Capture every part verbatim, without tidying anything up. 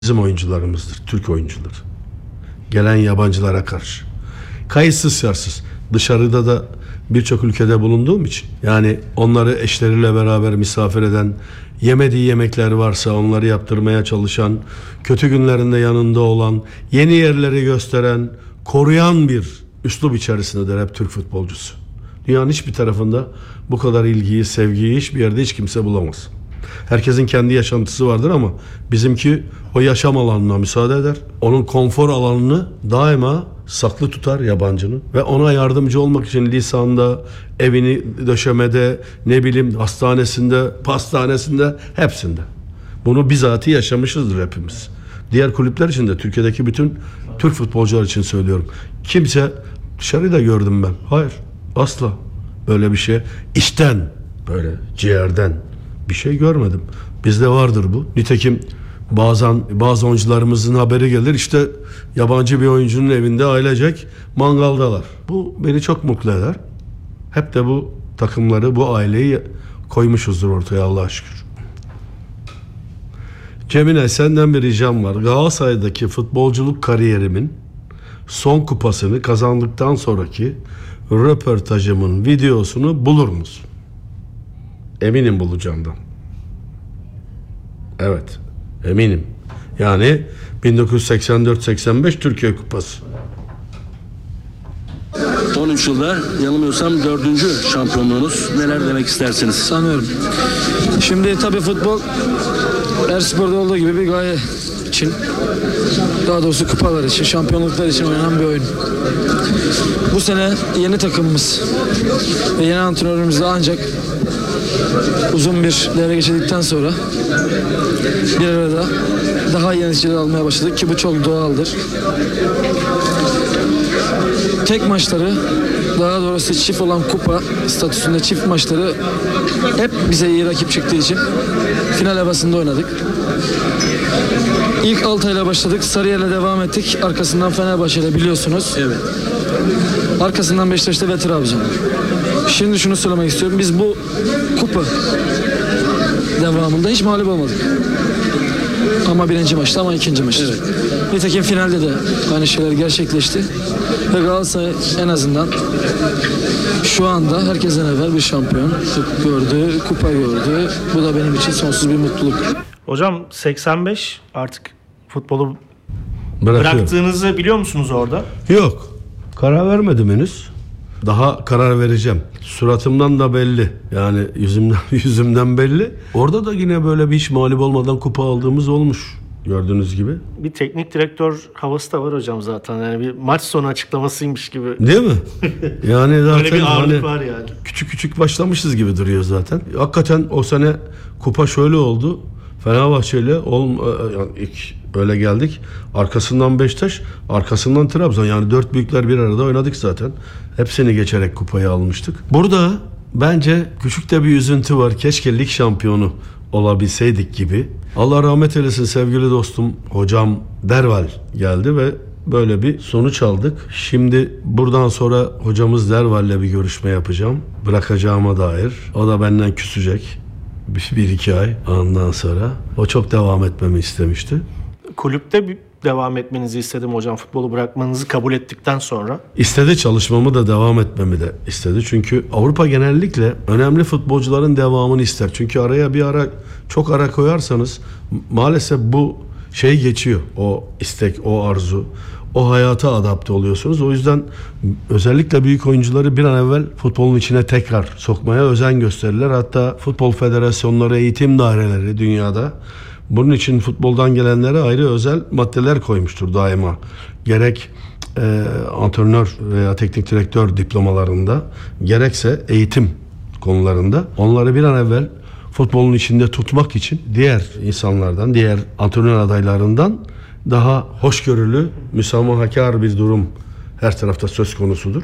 bizim oyuncularımızdır, Türk oyuncuları. Gelen yabancılara karşı. Kayıtsız şartsız. Dışarıda da birçok ülkede bulunduğum için. Yani onları eşleriyle beraber misafir eden, yemediği yemekler varsa onları yaptırmaya çalışan, kötü günlerinde yanında olan, yeni yerleri gösteren, koruyan bir üslup içerisindedir hep Türk futbolcusu. Dünyanın hiçbir tarafında bu kadar ilgiyi, sevgiyi hiçbir yerde hiç kimse bulamaz. Herkesin kendi yaşantısı vardır ama bizimki o yaşam alanına müsaade eder. Onun konfor alanını daima saklı tutar yabancının ve ona yardımcı olmak için lisanda, evini döşemede, ne bileyim hastanesinde, pastanesinde, hepsinde. Bunu bizatihi yaşamışızdır hepimiz. Diğer kulüpler için de, Türkiye'deki bütün Türk futbolcular için söylüyorum. Kimse, dışarıda gördüm ben. Hayır, asla böyle bir şey içten, böyle ciğerden bir şey görmedim. Bizde vardır bu. Nitekim bazen bazı oyuncularımızın haberi gelir, işte yabancı bir oyuncunun evinde ailecek mangaldalar. Bu beni çok mutlu eder. Hep de bu takımları, bu aileyi koymuşuzdur ortaya Allah'a şükür. Cemile, senden bir ricam var. Galatasaray'daki futbolculuk kariyerimin son kupasını kazandıktan sonraki röportajımın videosunu bulur musun? Eminim bulacağımdan. Evet, eminim. Yani bin dokuz yüz seksen dört seksen beş Türkiye Kupası. on üç yılda yanılmıyorsam dördüncü şampiyonluğunuz. Neler demek istersiniz? Sanıyorum. Şimdi tabii futbol her sporda olduğu gibi bir gaye için, daha doğrusu kupalar için, şampiyonluklar için oynanan bir oyun. Bu sene yeni takımımız ve yeni antrenörümüzle ancak uzun bir devre geçirdikten sonra bir arada daha iyi neticeler almaya başladık ki bu çok doğaldır. Tek maçları, daha doğrusu çift olan kupa statüsünde çift maçları hep bize iyi rakip çıktığı için final havasında oynadık. İlk Altay'la başladık, Sarıyer'le devam ettik. Arkasından Fenerbahçe'yle, biliyorsunuz. Evet. Arkasından Beşiktaş'ta ve Trabzon. Şimdi şunu söylemek istiyorum. Biz bu kupa devamında hiç mağlup olmadık. Ama birinci maçta, ama ikinci maçta. Evet. Nitekim finalde de aynı şeyler gerçekleşti. Ve Galatasaray en azından şu anda herkesten evvel bir şampiyon gördü, kupa gördü. Bu da benim için sonsuz bir mutluluk. Hocam seksen beş artık futbolu Bırakıyorum. bıraktığınızı biliyor musunuz orada? Yok. Karar vermedim henüz. Daha karar vereceğim. Suratımdan da belli. Yani yüzümden yüzümden belli. Orada da yine böyle bir hiç mağlup olmadan kupa aldığımız olmuş. Gördüğünüz gibi. Bir teknik direktör havası da var hocam zaten. Yani bir maç sonu açıklamasıymış gibi. Değil mi? Yani zaten Öyle bir ağırlık hani var yani. küçük küçük başlamışız gibi duruyor zaten. Hakikaten o sene kupa şöyle oldu. Fenerbahçe'yle olm yani ilk öyle geldik. Arkasından Beşiktaş, arkasından Trabzon. Yani dört büyükler bir arada oynadık zaten. Hepsini geçerek kupayı almıştık. Burada bence küçük de bir üzüntü var. Keşke lig şampiyonu olabilseydik gibi. Allah rahmet eylesin sevgili dostum, hocam Derval geldi ve böyle bir sonuç aldık. Şimdi buradan sonra hocamız Derval'le bir görüşme yapacağım. Bırakacağıma dair. O da benden küsecek. Bir, bir iki ay ondan sonra. O çok devam etmemi istemişti. Kulüpte bir devam etmenizi istedim hocam. Futbolu bırakmanızı kabul ettikten sonra. İstedi, çalışmamı da devam etmemi de istedi. Çünkü Avrupa genellikle önemli futbolcuların devamını ister. Çünkü araya bir ara, çok ara koyarsanız maalesef bu şey geçiyor. O istek, o arzu, o hayata adapte oluyorsunuz. O yüzden özellikle büyük oyuncuları bir an evvel futbolun içine tekrar sokmaya özen gösterirler. Hatta futbol federasyonları, eğitim daireleri dünyada bunun için futboldan gelenlere ayrı özel maddeler koymuştur daima. Gerek e, antrenör veya teknik direktör diplomalarında, gerekse eğitim konularında onları bir an evvel futbolun içinde tutmak için diğer insanlardan, diğer antrenör adaylarından daha hoşgörülü, müsamahakar bir durum her tarafta söz konusudur.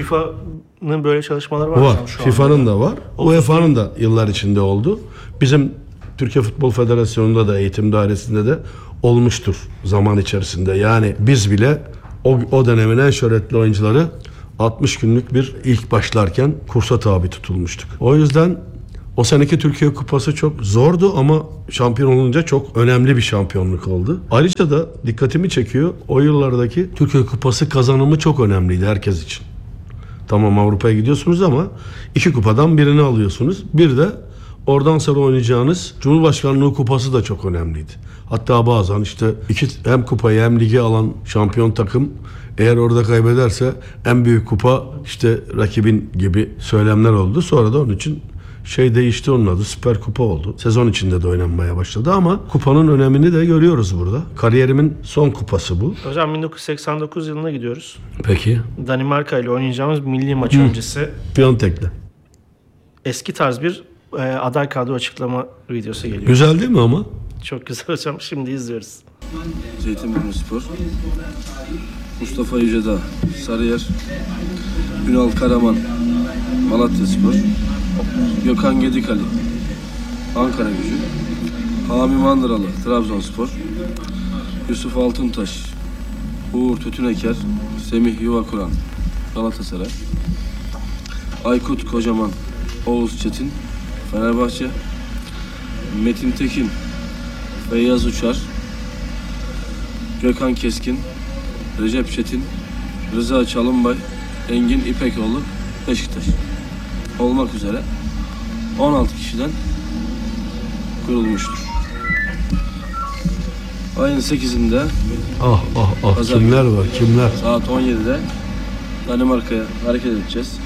FIFA'nın böyle çalışmaları var. Var. Şu FIFA'nın da var. otuz U E F A'nın da yıllar içinde oldu. Bizim Türkiye Futbol Federasyonu'nda da, eğitim dairesinde de olmuştur zaman içerisinde. Yani biz bile o, o dönemin en şöhretli oyuncuları altmış günlük bir ilk başlarken kursa tabi tutulmuştuk. O yüzden O seneki Türkiye Kupası çok zordu ama şampiyon olunca çok önemli bir şampiyonluk oldu. Ayrıca da dikkatimi çekiyor, o yıllardaki Türkiye Kupası kazanımı çok önemliydi herkes için. Tamam, Avrupa'ya gidiyorsunuz ama iki kupadan birini alıyorsunuz. Bir de oradan sonra oynayacağınız Cumhurbaşkanlığı Kupası da çok önemliydi. Hatta bazen işte iki hem kupayı hem ligi alan şampiyon takım eğer orada kaybederse en büyük kupa işte rakibin gibi söylemler oldu. Sonra da onun için şey değişti, onun adı Süper Kupa oldu. Sezon içinde de oynanmaya başladı ama kupanın önemini de görüyoruz burada. Kariyerimin son kupası bu. Hocam bin dokuz yüz seksen dokuz yılına gidiyoruz. Peki. Danimarka ile oynayacağımız milli maç öncesi Piontek'le. eski tarz bir e, aday kadro açıklama videosu geliyor. Güzel değil mi ama? Çok güzel hocam. Şimdi izliyoruz. Zeytinburnuspor, Mustafa Yücedağ, Sarıyer, Ünal Karaman, Malatyaspor, Gökhan Gedikali, Ankaragücü, Hami Mandıralı, Trabzonspor, Yusuf Altıntaş, Uğur Tütüneker, Semih Yuvakuran, Galatasaray, Aykut Kocaman, Oğuz Çetin, Fenerbahçe, Metin Tekin, Feyyaz Uçar, Gökhan Keskin, Recep Çetin, Rıza Çalınbay, Engin İpekoğlu, Beşiktaş olmak üzere on altı kişiden kurulmuştur. Ayın sekizinde Ah ah ah, Pazar kimler var kimler? saat on yedide Danimarka'ya hareket edeceğiz.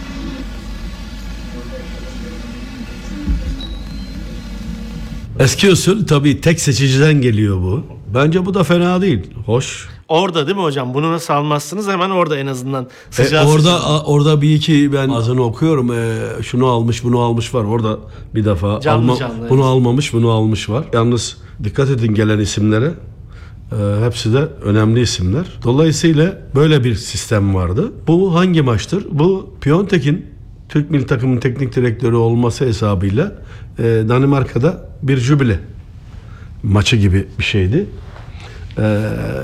Eski usul tabii tek seçiciden geliyor bu. Bence bu da fena değil. Hoş. Orada değil mi hocam? Bunu nasıl almazsınız? Hemen orada en azından. E, Sıcağı orada sıcağı. a, orada bir iki ben azını okuyorum. E, şunu almış, bunu almış var. Orada bir defa Canlı alma- canlı, bunu evet. almamış, bunu almış var. Yalnız dikkat edin gelen isimlere. E, hepsi de önemli isimler. Dolayısıyla böyle bir sistem vardı. Bu hangi maçtır? Bu Piontek'in Türk milli takımının teknik direktörü olması hesabıyla e, Danimarka'da bir jübile maçı gibi bir şeydi. Eee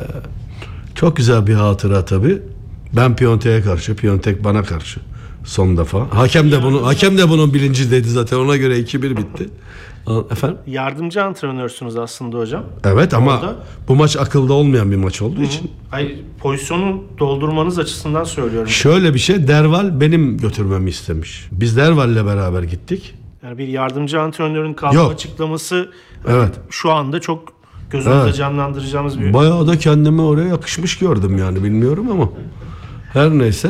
Çok güzel bir hatıra tabii. Ben Piontek'e karşı, Piontek bana karşı son defa. Hakem de bunu, hakem de bunun bilincindeydi zaten. Ona göre iki bir bitti. Efendim? Yardımcı antrenörsünüz aslında hocam. Evet ama Orada- bu maç akılda olmayan bir maç olduğu için. Hayır, pozisyonu doldurmanız açısından söylüyorum. Şöyle bir şey, Derval benim götürmemi istemiş. Biz Derval'le beraber gittik. Yani bir yardımcı antrenörün kadro Yok. açıklaması Evet. şu anda çok gözümüzde Evet. canlandıracağımız bir... Bayağı da kendimi oraya yakışmış gördüm yani, bilmiyorum ama. Her neyse.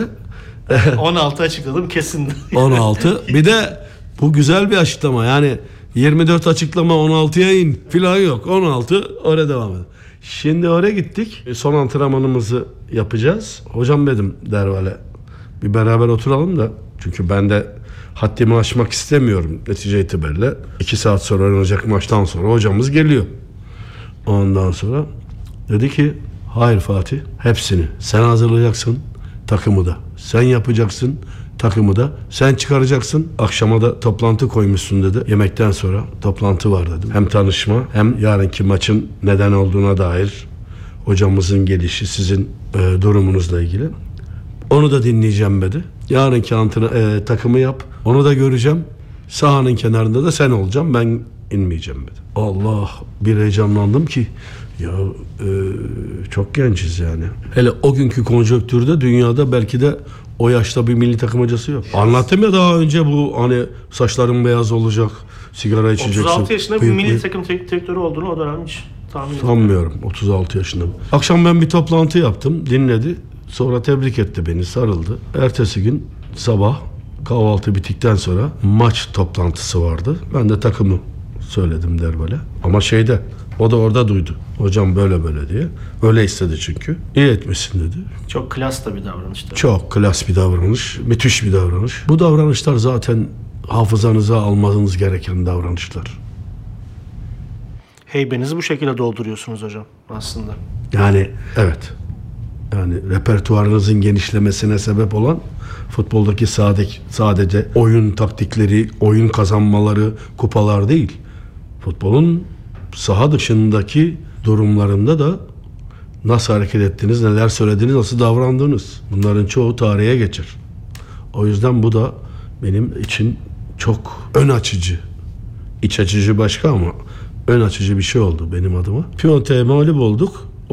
on altı açıkladım kesin. on altı. Bir de bu güzel bir açıklama. Yani yirmi dört açıklama on altıya in filan yok. on altı oraya devam edelim. Şimdi oraya gittik. Son antrenmanımızı yapacağız. Hocam dedim Derval'e, bir beraber oturalım da. Çünkü ben de haddimi aşmak istemiyorum netice itibariyle. iki saat sonra oynanacak maçtan sonra hocamız geliyor. Ondan sonra dedi ki hayır Fatih, hepsini sen hazırlayacaksın, takımı da sen yapacaksın, takımı da sen çıkaracaksın. Akşama da toplantı koymuşsun dedi. Yemekten sonra toplantı var dedim. Hem tanışma hem yarınki maçın neden olduğuna dair hocamızın gelişi, sizin e, durumunuzla ilgili. Onu da dinleyeceğim dedi. Yarınki antrenör, e, takımı yap. Onu da göreceğim. Sahanın kenarında da sen olacaksın. Ben inmeyeceğim dedi. Allah, bir heyecanlandım ki ya e, çok gençiz yani. Hele o günkü konjonktürde dünyada belki de o yaşta bir milli takım hocası yok. Anlattım ya daha önce, bu hani saçların beyaz olacak, sigara içeceksin. otuz altı yaşında bir Bıyık- milli bıyık- takım teknik direktörü olduğunu o dönem hiç tahmin etmiyorum. Sanmıyorum, otuz altı yaşında. Akşam ben bir toplantı yaptım, dinledi. Sonra tebrik etti beni, sarıldı. Ertesi gün sabah kahvaltı bittikten sonra maç toplantısı vardı. Ben de takımı söyledim Derval'e. Ama şeyde, o da orada duydu. Hocam böyle böyle diye. Öyle istedi çünkü. İyi etmişsin dedi. Çok klas da bir davranıştı. Çok klas bir davranış, müthiş bir davranış. Bu davranışlar zaten hafızanıza almanız gereken davranışlar. Heybenizi bu şekilde dolduruyorsunuz hocam aslında. Yani evet. Yani repertuarınızın genişlemesine sebep olan futboldaki sadece, sadece oyun taktikleri, oyun kazanmaları, kupalar değil. Futbolun saha dışındaki durumlarında da nasıl hareket ettiniz, neler söylediniz, nasıl davrandınız. Bunların çoğu tarihe geçer. O yüzden bu da benim için çok ön açıcı iç açıcı başka ama ön açıcı bir şey oldu benim adıma. Piontek'e mağlup olduk.